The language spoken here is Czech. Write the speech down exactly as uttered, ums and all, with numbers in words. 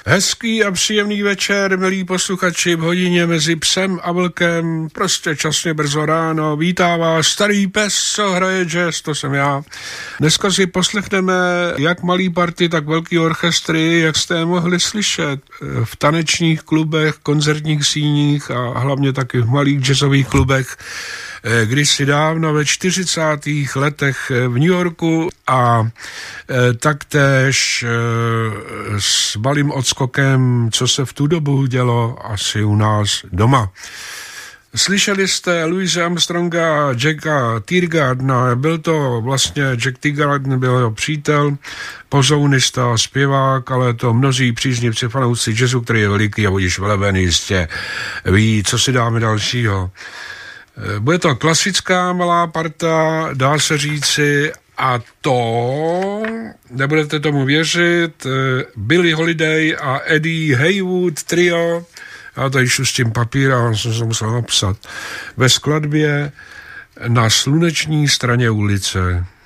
Hezký a příjemný večer, milí posluchači, v hodině mezi psem a vlkem, prostě časně brzo ráno, vítá vás starý pes, co hraje jazz, to jsem já. Dneska si poslechneme jak malý party, tak velký orchestry, jak jste je mohli slyšet v tanečních klubech, koncertních síních a hlavně taky v malých jazzových klubech, kdysi dávno ve čtyřicátých letech v New Yorku a e, taktéž e, s malým odskokem, co se v tu dobu dělo asi u nás doma. Slyšeli jste Louise Armstronga a Jacka Teagartna, byl to vlastně, Jack Teagarden byl jeho přítel, pozounista, zpěvák, ale to mnozí příznivci fanoušci jazzu, který je veliký a budíš velevený, jistě ví, co si dáme dalšího. Bude to klasická malá parta, dá se říci, a to, nebudete tomu věřit, Billie Holiday a Eddie Heywood trio, já tady šustím papír a jsem se musel napsat, ve skladbě Na sluneční straně ulice.